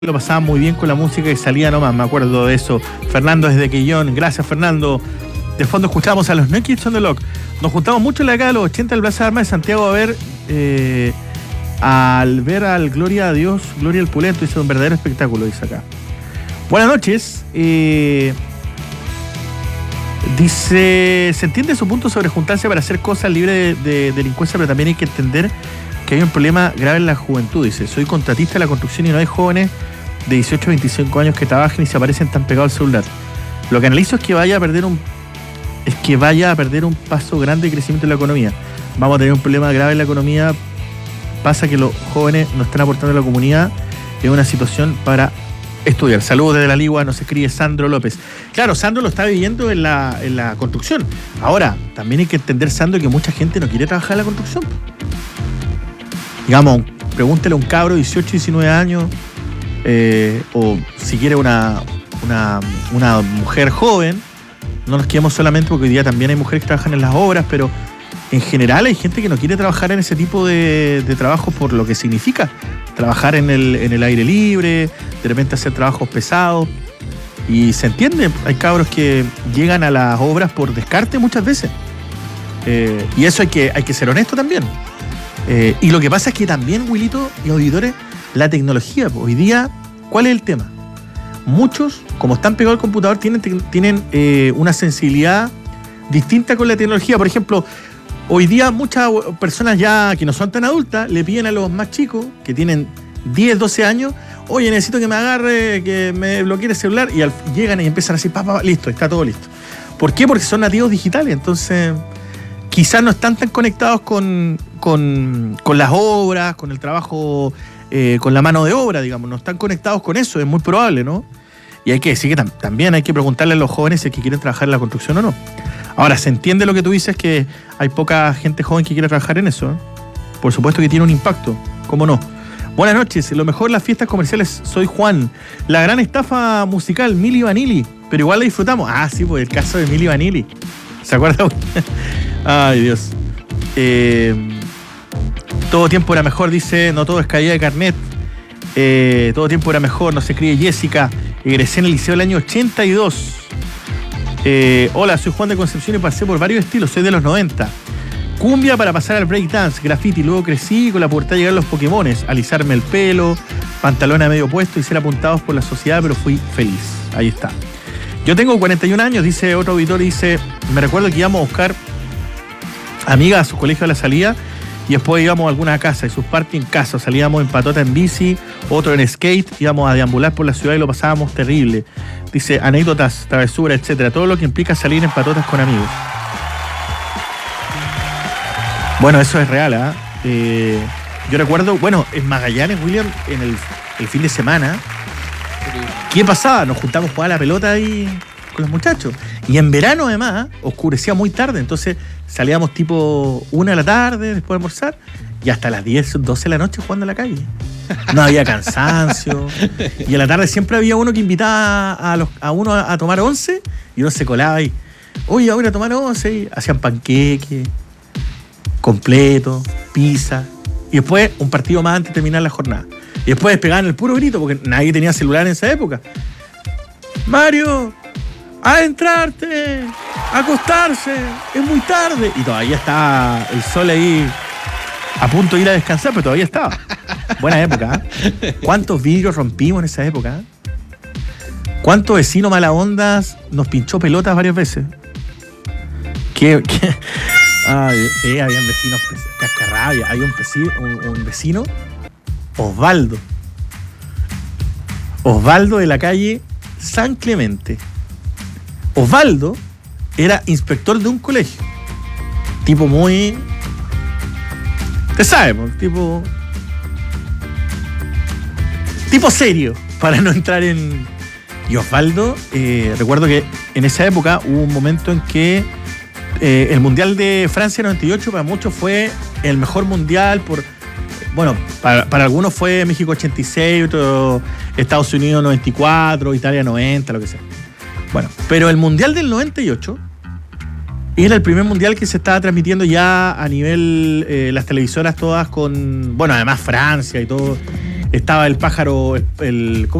Lo pasaba muy bien con la música y salía nomás, me acuerdo de eso. Fernando desde Quillón, gracias Fernando. De fondo escuchamos a los New Kids on the Block. Nos juntamos mucho en la década de los 80 en Plaza de Armas de Santiago a ver al Gloria a Dios, Gloria al Pulento. Hizo un verdadero espectáculo, dice acá. Buenas noches. Dice, se entiende su punto sobre juntarse para hacer cosas libres de delincuencia, pero también hay que entender que hay un problema grave en la juventud. Dice, soy contratista de la construcción y no hay jóvenes de 18 a 25 años que trabajen y se aparecen tan pegados al celular. Lo que analizo es que vaya a perder un paso grande de crecimiento en la economía. Vamos a tener un problema grave en la economía. Pasa que los jóvenes no están aportando a la comunidad en una situación para estudiar. Saludos desde la Ligua, nos escribe Sandro López. Claro, Sandro lo está viviendo en la construcción. Ahora, también hay que entender, Sandro, que mucha gente no quiere trabajar en la construcción. Digamos, pregúntele a un cabro de 18, 19 años, o si quiere una mujer joven. No nos quedemos solamente porque hoy día también hay mujeres que trabajan en las obras, pero en general hay gente que no quiere trabajar en ese tipo de trabajos por lo que significa trabajar en el aire libre, de repente hacer trabajos pesados. Y se entiende, hay cabros que llegan a las obras por descarte muchas veces. Y eso hay que ser honesto también. Y lo que pasa es que también, Wilito y auditores, la tecnología, hoy día, ¿cuál es el tema? Muchos, como están pegados al computador, tienen una sensibilidad distinta con la tecnología. Por ejemplo, hoy día muchas personas ya que no son tan adultas le piden a los más chicos, que tienen 10, 12 años, oye, necesito que me agarre, que me bloquee el celular, y llegan y empiezan así, papá, listo, está todo listo. ¿Por qué? Porque son nativos digitales, entonces quizás no están tan conectados con las obras, con el trabajo, con la mano de obra, digamos, no están conectados con eso, es muy probable, ¿no? Y hay que decir que también hay que preguntarle a los jóvenes si es que quieren trabajar en la construcción o no. Ahora, se entiende lo que tú dices, que hay poca gente joven que quiere trabajar en eso, ¿eh? Por supuesto que tiene un impacto, ¿cómo no? Buenas noches, lo mejor las fiestas comerciales, soy Juan. La gran estafa musical, Milli Vanilli, pero igual la disfrutamos. Ah, sí, pues el caso de Milli Vanilli. ¿Se acuerdan? Ay, Dios. Todo tiempo era mejor, dice, no todo es caída de carnet. Todo tiempo era mejor, nos escribe Jessica. Egresé en el liceo del año 82. Hola, soy Juan de Concepción y pasé por varios estilos, soy de los 90. Cumbia para pasar al breakdance, graffiti, luego crecí y con la pubertad llegaron los Pokémones, alisarme el pelo, pantalón a medio puesto y ser apuntados por la sociedad, pero fui feliz. Ahí está. Yo tengo 41 años, dice otro auditor, dice, me recuerdo que íbamos a buscar amigas a su colegio a la salida y después íbamos a alguna casa y sus party en casa, salíamos en patota en bici, otro en skate, íbamos a deambular por la ciudad y lo pasábamos terrible. Dice, anécdotas, travesuras, etcétera, todo lo que implica salir en patotas con amigos. Bueno, eso es real, ¿eh? Yo recuerdo, bueno, en Magallanes, William, en el fin de semana, ¿qué pasaba? Nos juntamos a jugar a la pelota ahí con los muchachos. Y en verano, además, oscurecía muy tarde, entonces salíamos tipo 1 de la tarde, después de almorzar, y hasta las 10, 12 de la noche jugando en la calle. No había cansancio. Y en la tarde siempre había uno que invitaba a uno a tomar once, y uno se colaba ahí. Oye, voy a ir a tomar once, y hacían panqueque completo, pizza, y después un partido más antes de terminar la jornada. Y después pegaban el puro grito, porque nadie tenía celular en esa época. Mario, a entrarte, a acostarse, es muy tarde. Y todavía estaba el sol ahí a punto de ir a descansar, pero todavía estaba. Buena época, ¿eh? ¿Cuántos vidrios rompimos en esa época? ¿Cuántos vecinos mala ondas nos pinchó pelotas varias veces? ¿Qué? Sí, habían vecinos cascarrabia. Hay un vecino, Osvaldo de la calle San Clemente. Osvaldo era inspector de un colegio. Tipo muy... Te sabes, tipo serio, para no entrar en... Y Osvaldo, recuerdo que en esa época hubo un momento en que el Mundial de Francia 98 para muchos fue el mejor mundial bueno, para algunos fue México 86, otro Estados Unidos 94, Italia 90, lo que sea. Bueno, pero el Mundial del 98 era el primer mundial que se estaba transmitiendo ya a nivel las televisoras todas con, bueno, además Francia y todo, Estaba el pájaro,